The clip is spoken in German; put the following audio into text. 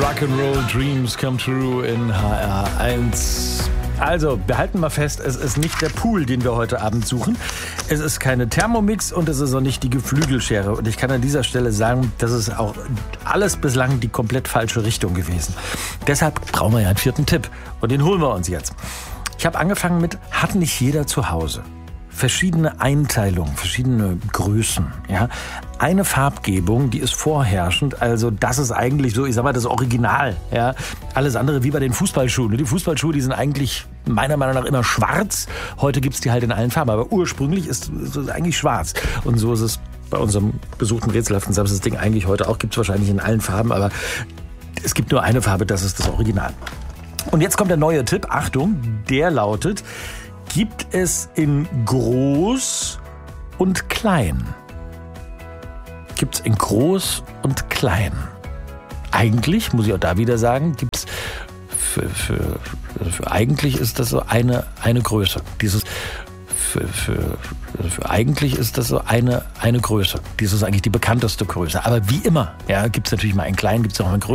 Rock'n'Roll Dreams Come True in HR1. Also, wir halten mal fest, es ist nicht der Pool, den wir heute Abend suchen. Es ist keine Thermomix und es ist auch nicht die Geflügelschere. Und ich kann an dieser Stelle sagen, das ist auch alles bislang die komplett falsche Richtung gewesen. Deshalb brauchen wir ja einen vierten Tipp. Und den holen wir uns jetzt. Ich habe angefangen mit, hat nicht jeder zu Hause. Verschiedene Einteilungen, verschiedene Größen, ja. Eine Farbgebung, die ist vorherrschend, also das ist eigentlich so, ich sag mal, das Original, ja. Alles andere wie bei den Fußballschuhen. Die Fußballschuhe, die sind eigentlich meiner Meinung nach immer schwarz. Heute gibt's die halt in allen Farben, aber ursprünglich ist es eigentlich schwarz. Und so ist es bei unserem besuchten rätselhaften Samstagsding eigentlich heute auch, gibt's wahrscheinlich in allen Farben, aber es gibt nur eine Farbe, das ist das Original. Und jetzt kommt der neue Tipp, Achtung, der lautet: Gibt es in groß und klein? Gibt's in groß und klein? Eigentlich, muss ich auch da wieder sagen, gibt's für eigentlich ist das so eine Größe. Eigentlich ist das so eine Größe. Dies ist eigentlich die bekannteste Größe. Aber wie immer, ja, gibt's natürlich mal einen kleinen, gibt's auch einen größeren.